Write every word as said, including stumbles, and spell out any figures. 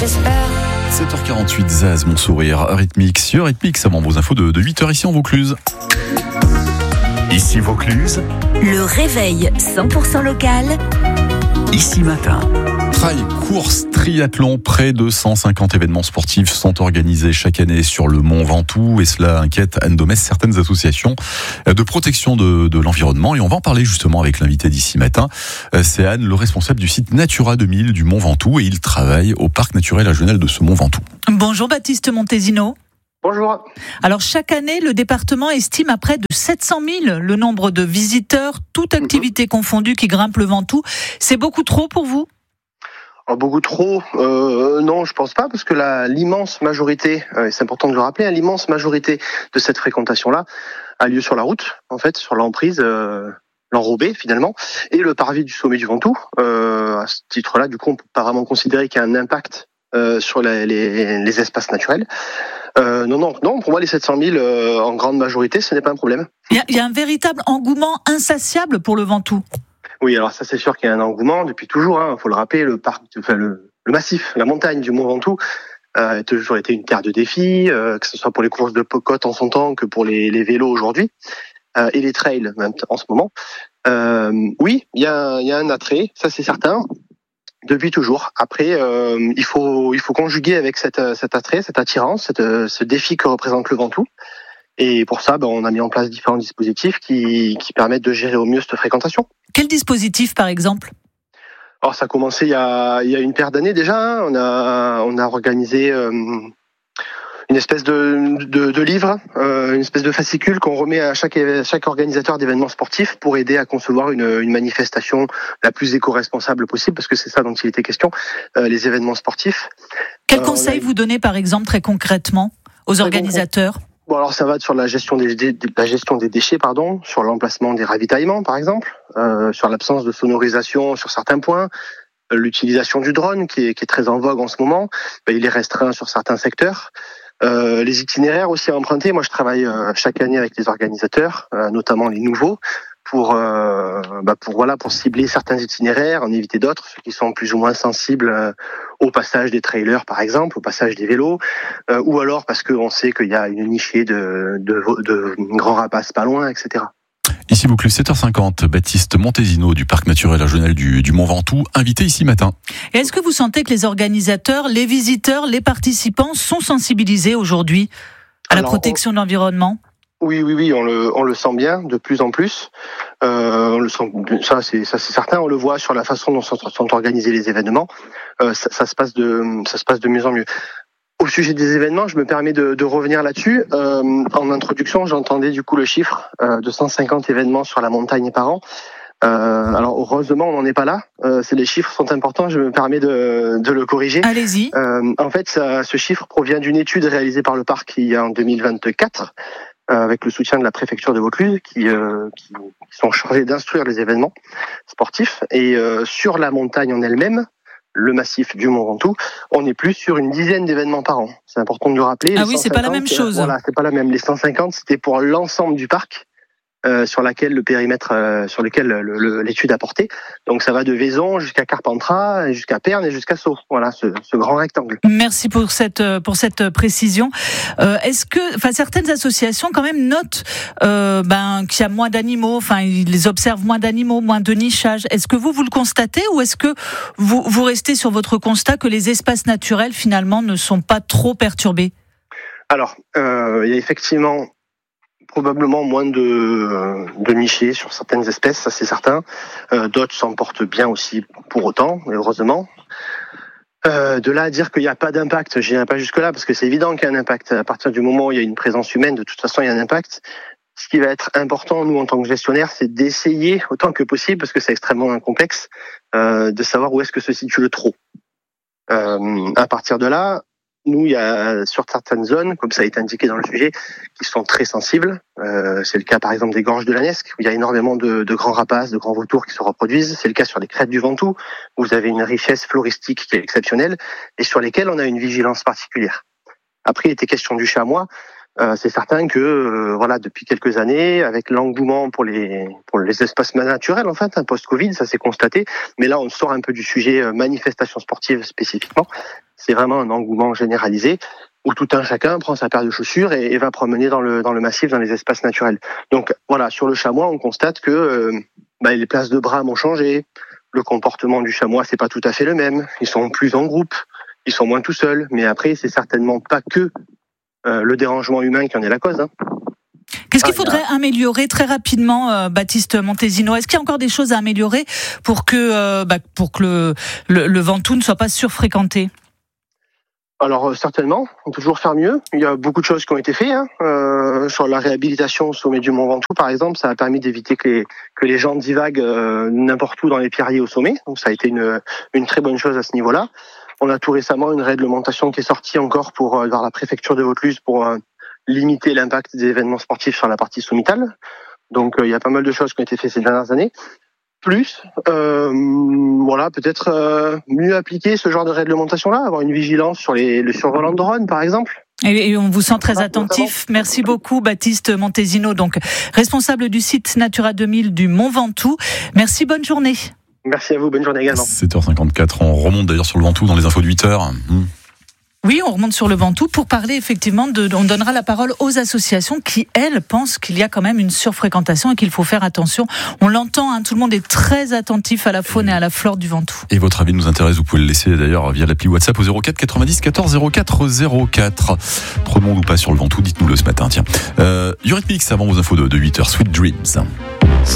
j'espère. sept heures quarante-huit, Zaz, mon sourire, Eurythmics, Eurythmics, avant vos infos de, de huit heures ici en Vaucluse. Ici Vaucluse. Le réveil cent pour cent local. Ici matin. Trail, course, triathlon, près de cent cinquante événements sportifs sont organisés chaque année sur le Mont Ventoux et cela inquiète Anne Domès certaines associations de protection de, de l'environnement et on va en parler justement avec l'invité d'ici matin. C'est Anne, le responsable du site Natura deux mille du Mont Ventoux et il travaille au parc naturel régional de ce Mont Ventoux. Bonjour Baptiste Montesino. Bonjour. Alors chaque année, le département estime à près de sept cent mille le nombre de visiteurs, toute activité mmh. confondue, qui grimpent le Ventoux. C'est beaucoup trop pour vous ? Alors, beaucoup trop, euh, non, je pense pas, parce que la, l'immense majorité, euh, c'est important de le rappeler, hein, l'immense majorité de cette fréquentation-là a lieu sur la route, en fait, sur l'emprise, euh, l'enrobé finalement, et le parvis du sommet du Ventoux. Euh, à ce titre-là, du coup, on peut pas vraiment considérer qu'il y a un impact euh, sur les, les, les espaces naturels. Euh, non, non, non. Pour moi, les sept cent mille, euh, en grande majorité, ce n'est pas un problème. Il y a, il y a un véritable engouement insatiable pour le Ventoux. Oui, alors ça, c'est sûr qu'il y a un engouement depuis toujours. Hein, faut le rappeler, le parc, enfin le, le massif, la montagne du Mont Ventoux euh, a toujours été une terre de défis, euh, que ce soit pour les courses de côte en son temps que pour les, les vélos aujourd'hui euh, et les trails même en ce moment. Euh, oui, il y a, il y a un attrait, ça c'est certain. Depuis toujours. Après, euh, il faut il faut conjuguer avec cette, cet attrait, cette attirance, cette, ce défi que représente le Ventoux. Et pour ça, ben, on a mis en place différents dispositifs qui, qui permettent de gérer au mieux cette fréquentation. Quel dispositif, par exemple ? Alors, ça a commencé il y a, il y a une paire d'années déjà. Hein. On a on a organisé euh, une espèce de, de, de livre, euh, une espèce de fascicule qu'on remet à chaque, à chaque organisateur d'événements sportifs pour aider à concevoir une, une manifestation la plus éco-responsable possible, parce que c'est ça dont il était question, euh, les événements sportifs. Quel euh, conseil a... vous donnez, par exemple, très concrètement, aux organisateurs ? Bon, alors ça va sur la gestion des, des la gestion des déchets, pardon, sur l'emplacement des ravitaillements, par exemple, euh, sur l'absence de sonorisation sur certains points, euh, l'utilisation du drone qui est, qui est très en vogue en ce moment, ben, il est restreint sur certains secteurs. Euh, les itinéraires aussi à emprunter. Moi, je travaille euh, chaque année avec les organisateurs, euh, notamment les nouveaux, pour euh, bah pour voilà pour cibler certains itinéraires, en éviter d'autres, ceux qui sont plus ou moins sensibles euh, au passage des trailers, par exemple, au passage des vélos, euh, ou alors parce qu'on sait qu'il y a une nichée de de, de, de grands rapaces pas loin, et cetera. Ici Vaucluse, sept heures cinquante, Baptiste Montesino du parc naturel régional du, du Mont Ventoux, invité ici matin. Et est-ce que vous sentez que les organisateurs, les visiteurs, les participants sont sensibilisés aujourd'hui à Alors, la protection on... de l'environnement ? Oui, oui, oui, on le, on le sent bien de plus en plus. Euh, on le sent, ça, c'est, ça, c'est certain. On le voit sur la façon dont sont, sont organisés les événements. Euh, ça, ça se passe de, ça se passe de mieux en mieux. Au sujet des événements, je me permets de, de revenir là-dessus. Euh, en introduction, j'entendais du coup le chiffre euh, de cent cinquante événements sur la montagne par an. Euh, alors heureusement, on n'en est pas là. Euh, c'est les chiffres sont importants. Je me permets de, de le corriger. Allez-y. Euh, en fait, ça, ce chiffre provient d'une étude réalisée par le parc il y a en deux mille vingt-quatre. Avec le soutien de la préfecture de Vaucluse, qui, euh, qui sont chargés d'instruire les événements sportifs. Et euh, sur la montagne en elle-même, le massif du Mont Ventoux, on est plus sur une dizaine d'événements par an. C'est important de le rappeler. Ah oui, c'est pas la même chose. Voilà, c'est pas la même. Les cent cinquante, c'était pour l'ensemble du parc. Euh, sur laquelle le périmètre, euh, sur lequel le, le, l'étude a porté. Donc ça va de Vaison jusqu'à Carpentras, jusqu'à Pernes et jusqu'à Sceaux. Voilà, ce, ce grand rectangle. Merci pour cette pour cette précision. Euh, est-ce que, enfin, certaines associations quand même notent euh, ben qu'il y a moins d'animaux, enfin ils les observent moins d'animaux, moins de nichage. Est-ce que vous vous le constatez ou est-ce que vous vous restez sur votre constat que les espaces naturels finalement ne sont pas trop perturbés ? Alors, euh, il y a effectivement probablement moins de, de nichés sur certaines espèces, ça c'est certain. Euh, d'autres s'en portent bien aussi pour autant, heureusement. Euh, de là à dire qu'il n'y a pas d'impact, je n'irai pas jusque-là, parce que c'est évident qu'il y a un impact. À partir du moment où il y a une présence humaine, de toute façon, il y a un impact. Ce qui va être important, nous, en tant que gestionnaires, c'est d'essayer, autant que possible, parce que c'est extrêmement complexe, euh, de savoir où est-ce que se situe le trop. Euh, à partir de là, nous, il y a sur certaines zones, comme ça a été indiqué dans le sujet, qui sont très sensibles. Euh, c'est le cas, par exemple, des gorges de la Nesque, où il y a énormément de, de grands rapaces, de grands vautours qui se reproduisent. C'est le cas sur les crêtes du Ventoux, où vous avez une richesse floristique qui est exceptionnelle et sur lesquelles on a une vigilance particulière. Après, il était question du chamois. Euh, c'est certain que euh, voilà, depuis quelques années, avec l'engouement pour les pour les espaces naturels en fait, hein, post-Covid, ça s'est constaté. Mais là, on sort un peu du sujet euh, manifestation sportive spécifiquement. C'est vraiment un engouement généralisé où tout un chacun prend sa paire de chaussures et, et va promener dans le dans le massif, dans les espaces naturels. Donc voilà, sur le chamois, on constate que euh, bah, les places de brame ont changé. Le comportement du chamois, c'est pas tout à fait le même. Ils sont plus en groupe, ils sont moins tout seuls. Mais après, c'est certainement pas que Euh, le dérangement humain qui en est la cause. Hein. Qu'est-ce qu'il ah, faudrait a... améliorer très rapidement, euh, Baptiste Montesino? Est-ce qu'il y a encore des choses à améliorer pour que, euh, bah, pour que le, le, le Ventoux ne soit pas surfréquenté? Alors euh, certainement, on peut toujours faire mieux. Il y a beaucoup de choses qui ont été faites. Hein. Euh, sur la réhabilitation au sommet du Mont Ventoux, par exemple, ça a permis d'éviter que les, que les gens divaguent euh, n'importe où dans les pierriers au sommet. Donc ça a été une, une très bonne chose à ce niveau-là. On a tout récemment une réglementation qui est sortie encore pour euh, vers la préfecture de Vaucluse pour euh, limiter l'impact des événements sportifs sur la partie sommitale. Donc euh, il y a pas mal de choses qui ont été faites ces dernières années. Plus, euh, voilà, peut-être euh, mieux appliquer ce genre de réglementation-là, avoir une vigilance sur les, le survolant de drone, par exemple. Et, et on vous sent très attentif. Merci beaucoup, Baptiste Montesino, donc responsable du site Natura deux mille du Mont Ventoux. Merci, bonne journée. Merci à vous, bonne journée également. sept heures cinquante-quatre, on remonte d'ailleurs sur le Ventoux dans les infos de huit heures. Mmh. Oui, on remonte sur le Ventoux pour parler effectivement de, on donnera la parole aux associations qui, elles, pensent qu'il y a quand même une surfréquentation et qu'il faut faire attention. On l'entend, hein, tout le monde est très attentif à la faune et à la flore du Ventoux. Et votre avis nous intéresse, vous pouvez le laisser d'ailleurs via l'appli WhatsApp au zéro quatre quatre-vingt-dix quatorze zéro quatre zéro quatre. Trop de monde ou pas sur le Ventoux, dites-nous le ce matin, tiens. Euh, Eurythmics avant vos infos de, de huit heures, Sweet Dreams.